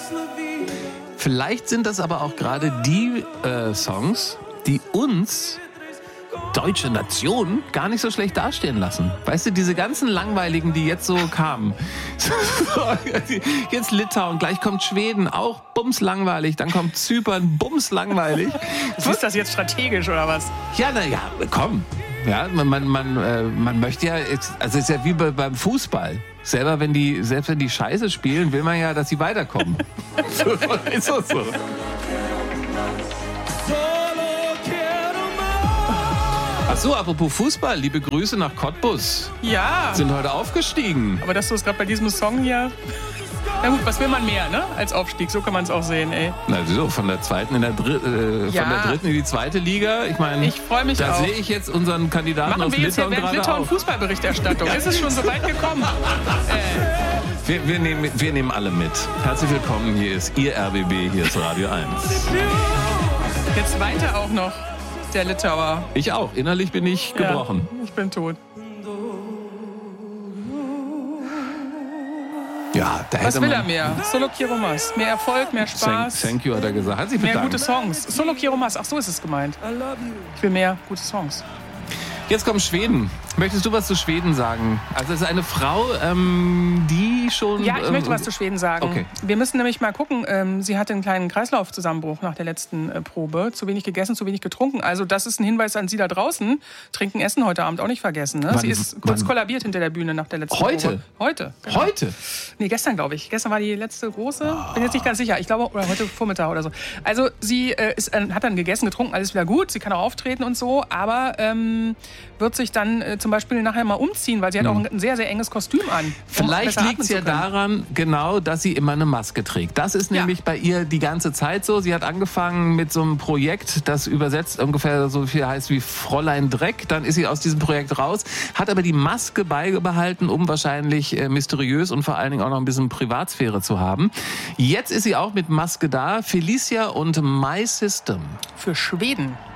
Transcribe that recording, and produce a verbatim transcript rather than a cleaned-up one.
Vielleicht sind das aber auch gerade die äh, Songs, die uns deutsche Nation gar nicht so schlecht dastehen lassen. Weißt du, diese ganzen langweiligen, die jetzt so kamen. Jetzt Litauen, gleich kommt Schweden, auch bumslangweilig. Dann kommt Zypern, bumslangweilig. Ist das jetzt strategisch oder was? Ja, na ja, komm. Ja, man, man, man, äh, man möchte ja, also es ist ja wie bei, beim Fußball. Selber wenn die, selbst wenn die Scheiße spielen, will man ja, dass sie weiterkommen. So ist das so. Ach so, apropos Fußball, liebe Grüße nach Cottbus. Ja. Sind heute aufgestiegen. Aber dass du es gerade bei diesem Song hier... Na gut, was will man mehr, ne? Als Aufstieg, so kann man es auch sehen, ey. Na so, von der zweiten in der, Dr- äh, Ja. von der dritten in die zweite Liga. Ich meine, Ich freu mich da auch. sehe ich jetzt unseren Kandidaten Machen aus wir jetzt hier Litauen während gerade Litauen auf. Fußballberichterstattung. Ist es schon so weit gekommen? Äh, Wir, wir, nehmen, wir nehmen alle mit. Herzlich willkommen, hier ist Ihr R B B, hier ist Radio eins. jetzt weiter auch noch der Litauer. Ich auch, innerlich bin ich gebrochen. Ja, ich bin tot. Ja, da Was hätte will man... er mehr? Solo Kiromas. Mehr Erfolg, mehr Thank, Spaß, thank you, hat er gesagt. Hat sich mehr bedankt. gute Songs. Solo Kiromas, ach so ist es gemeint. Ich will mehr gute Songs. Jetzt kommt Schweden. Möchtest du was zu Schweden sagen? Also es ist eine Frau, ähm, die schon... Ja, ich ähm, möchte was zu Schweden sagen. Okay. Wir müssen nämlich mal gucken, ähm, sie hatte einen kleinen Kreislaufzusammenbruch nach der letzten äh, Probe. Zu wenig gegessen, zu wenig getrunken. Also das ist ein Hinweis an Sie da draußen. Trinken, essen heute Abend auch nicht vergessen. Ne? Wann- Sie ist kurz wann- kollabiert hinter der Bühne nach der letzten Heute? Probe. Heute? Genau. Heute? Nee, gestern glaube ich. Gestern war die letzte große. Bin jetzt nicht ganz sicher. Ich glaube, oder heute Vormittag oder so. Also sie äh, ist, äh, hat dann gegessen, getrunken, alles wieder gut. Sie kann auch auftreten und so. Aber ähm, wird sich dann äh, zum Beispiel nachher mal umziehen, weil sie hat auch ein sehr, sehr enges Kostüm an. um Vielleicht besser liegt es ja atmen zu können. daran, genau, dass sie immer eine Maske trägt. Das ist Ja. nämlich bei ihr die ganze Zeit so. Sie hat angefangen mit so einem Projekt, das übersetzt ungefähr so viel heißt wie Fräulein Dreck. Dann ist sie aus diesem Projekt raus, hat aber die Maske beibehalten, um wahrscheinlich äh, mysteriös und vor allen Dingen auch noch ein bisschen Privatsphäre zu haben. Jetzt ist sie auch mit Maske da. Felicia und My System. Für Schweden.